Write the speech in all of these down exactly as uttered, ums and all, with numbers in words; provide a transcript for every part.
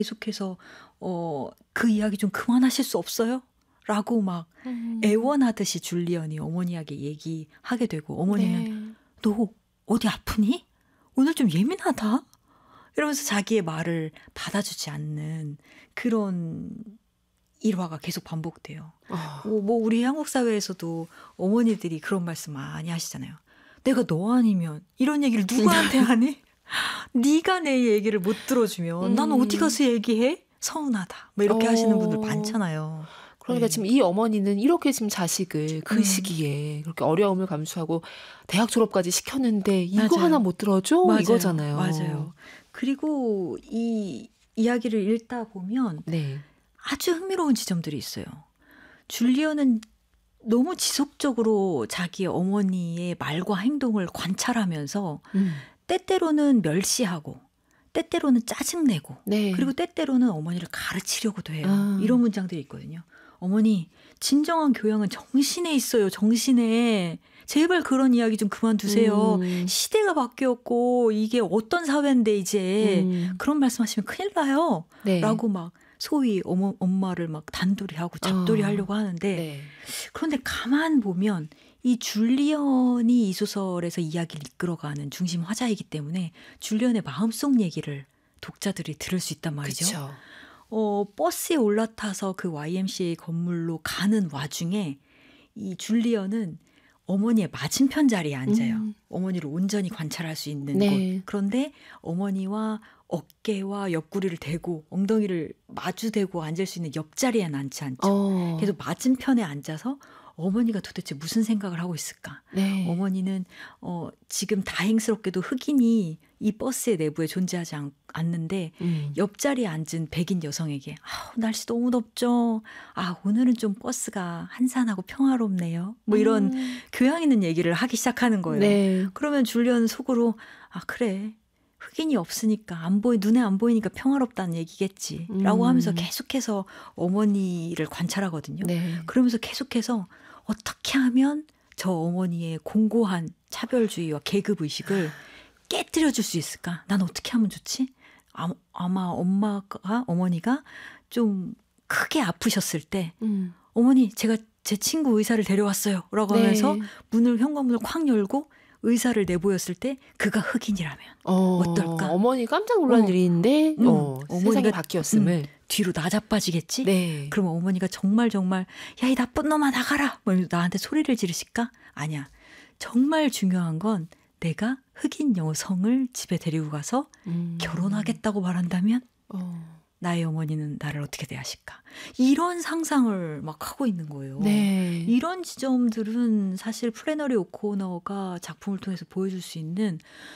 계속해서 어 "그 이야기 좀 그만하실 수 없어요?" 라고 막 음. 애원하듯이 줄리언이 어머니에게 얘기하게 되고 어머니는 네. "너 어디 아프니? 오늘 좀 예민하다." 이러면서 자기의 말을 받아주지 않는 그런 일화가 계속 반복돼요. 아. 뭐 뭐 우리 한국 사회에서도 어머니들이 그런 말씀 많이 하시잖아요. "내가 너 아니면 이런 얘기를 누구한테 하니? 네가 내 얘기를 못 들어주면 난 어디 음. 가서 얘기해? 서운하다." 뭐 이렇게 하시는 분들 어. 많잖아요. 그러니까 네. 지금 이 어머니는 이렇게 지금 자식을 그 음. 시기에 그렇게 어려움을 감수하고 대학 졸업까지 시켰는데 "이거 맞아요. 하나 못 들어줘?" 맞아요. 이거잖아요. 맞아요. 그리고 이 이야기를 읽다 보면 네. 아주 흥미로운 지점들이 있어요. 줄리언은 너무 지속적으로 자기의 어머니의 말과 행동을 관찰하면서 음. 때때로는 멸시하고 때때로는 짜증내고 네. 그리고 때때로는 어머니를 가르치려고도 해요. 아. 이런 문장들이 있거든요. "어머니 진정한 교양은 정신에 있어요. 정신에. 제발 그런 이야기 좀 그만두세요. 음. 시대가 바뀌었고 이게 어떤 사회인데 이제 음. 그런 말씀하시면 큰일 나요." 네. 라고 막 소위 어머 엄마를 막 단도리하고 잡돌이하려고 어. 하는데 네. 그런데 가만 보면 이 줄리언이 이 소설에서 이야기를 이끌어가는 중심 화자이기 때문에 줄리언의 마음속 얘기를 독자들이 들을 수 있단 말이죠. 그쵸. 어 버스에 올라타서 그 와이엠씨에이 건물로 가는 와중에 이 줄리언은 어머니의 맞은편 자리에 앉아요. 음. 어머니를 온전히 관찰할 수 있는 네. 곳. 그런데 어머니와 어깨와 옆구리를 대고 엉덩이를 마주대고 앉을 수 있는 옆자리에는 앉지 않죠. 어. 그래서 맞은편에 앉아서 어머니가 도대체 무슨 생각을 하고 있을까? 네. 어머니는 어 지금 다행스럽게도 흑인이 이 버스의 내부에 존재하지 않, 않는데 음. 옆자리에 앉은 백인 여성에게 "아, 날씨 너무 덥죠. 아, 오늘은 좀 버스가 한산하고 평화롭네요." 뭐 이런 음. 교양 있는 얘기를 하기 시작하는 거예요. 네. 그러면 줄리언 속으로 "아, 그래. 흑인이 없으니까 안 보이 눈에 안 보이니까 평화롭다는 얘기겠지라고 음. 하면서 계속해서 어머니를 관찰하거든요. 네. 그러면서 계속해서 어떻게 하면 저 어머니의 공고한 차별주의와 계급 의식을 깨뜨려 줄 수 있을까? 난 어떻게 하면 좋지? 아, 아마 엄마가 어머니가 좀 크게 아프셨을 때 음. 어머니 제가 제 친구 의사를 데려왔어요 라고 네. 하면서 문을 현관문을 콱 열고 의사를 내보였을 때 그가 흑인이라면 어. 어떨까? 어머니 깜짝 놀란 어. 일인데 음. 어, 세상이 어머니가 바뀌었음을. 음, 뒤로 나자빠지겠지? 네. 그럼 어머니가 정말 정말 "야, 이 나쁜 놈아 나가라!" 뭐 이러면서 나한테 소리를 지르실까? 아니야. 정말 중요한 건 내가 흑인 여성을 집에 데리고 가서 음. 결혼하겠다고 말한다면 어. 나의 어머니는 나를 어떻게 대하실까? 이런 상상을 막 하고 있는 거예요. 네. 이런 지점들은 사실 플래너리 오코너가 작품을 통해서 보여줄 수 있는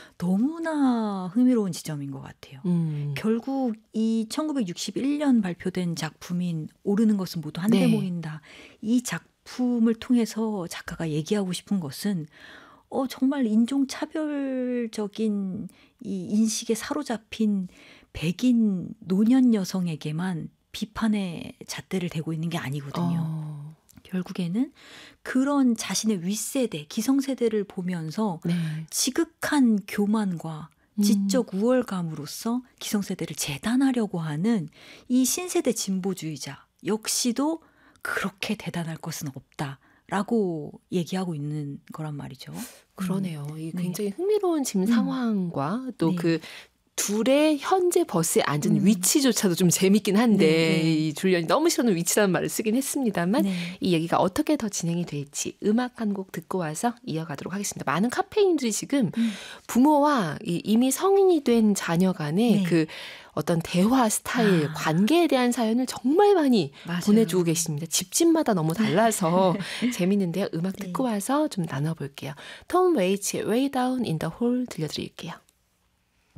너무나 흥미로운 지점인 것 같아요. 음. 결국 이 천구백육십일 년 발표된 작품인 오르는 것은 모두 한데 네. 모인다. 이 작품을 통해서 작가가 얘기하고 싶은 것은 어 정말 인종차별적인 이 인식에 사로잡힌 백인 노년 여성에게만 비판의 잣대를 대고 있는 게 아니거든요. 어. 결국에는 그런 자신의 윗세대, 기성세대를 보면서 네. 지극한 교만과 지적 우월감으로써 기성세대를 재단하려고 하는 이 신세대 진보주의자 역시도 그렇게 대단할 것은 없다라고 얘기하고 있는 거란 말이죠. 그러네요. 이 네. 굉장히 흥미로운 지금 음. 상황과 또 네. 그 둘의 현재 버스에 앉은 음. 위치조차도 좀 재밌긴 한데 네, 네. 이 줄리언이 너무 싫어하는 위치라는 말을 쓰긴 했습니다만 네. 이 얘기가 어떻게 더 진행이 될지 음악 한 곡 듣고 와서 이어가도록 하겠습니다. 많은 카페인들이 지금 음. 부모와 이 이미 성인이 된 자녀 간의 네. 그 어떤 대화 스타일, 아. 관계에 대한 사연을 정말 많이 맞아요. 보내주고 계십니다. 집집마다 너무 달라서 재밌는데요. 음악 듣고 네. 와서 좀 나눠볼게요. 톰 웨이츠의 Way Down in the Hole 들려드릴게요.